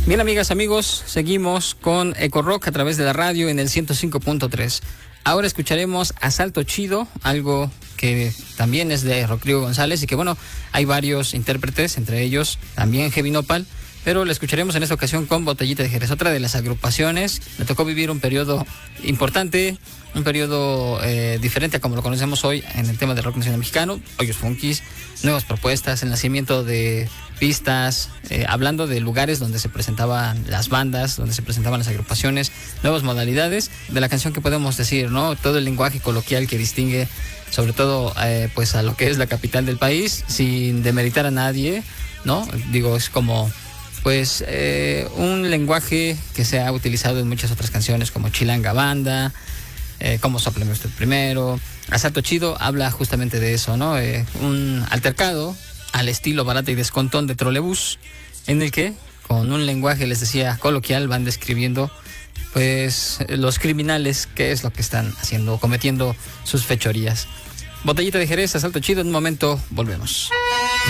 Bien, amigas, amigos, seguimos con Eco Rock a través de la radio en el 105.3. Ahora escucharemos Asalto Chido, algo que también es de Rodrigo González y que, bueno, hay varios intérpretes, entre ellos también Heavy Nopal, pero la escucharemos en esta ocasión con Botellita de Jerez, otra de las agrupaciones. Me tocó vivir un periodo importante, un periodo diferente a como lo conocemos hoy en el tema del rock nacional mexicano, hoyos funkis, nuevas propuestas, el nacimiento de pistas, hablando de lugares donde se presentaban las bandas, donde se presentaban las agrupaciones, nuevas modalidades de la canción que podemos decir, ¿no? Todo el lenguaje coloquial que distingue sobre todo pues a lo que es la capital del país, sin demeritar a nadie, ¿no? Digo, es como pues un lenguaje que se ha utilizado en muchas otras canciones como Chilanga Banda, como Sópleme Usted Primero. Asalto Chido habla justamente de eso, ¿no? Un altercado al estilo Barata y Descontón de Trolebús, en el que con un lenguaje, les decía, coloquial, van describiendo pues los criminales, qué es lo que están haciendo, cometiendo sus fechorías. Botellita de Jerez, Asalto Chido, en un momento volvemos.